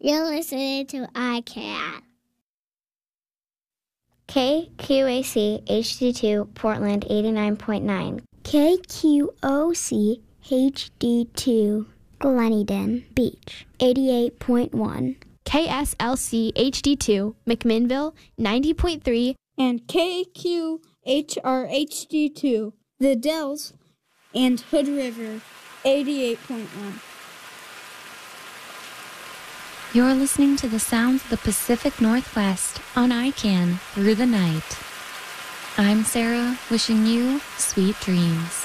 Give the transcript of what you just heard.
You're listening to iCat. KQAC HD2 Portland 89.9. KQOC HD2 Gleneden Beach 88.1. KSLC HD2 McMinnville 90.3. And KQHR HD2 The Dells and Hood River 88.1. You're listening to the sounds of the Pacific Northwest on ICANN through the night. I'm Sarah, wishing you sweet dreams.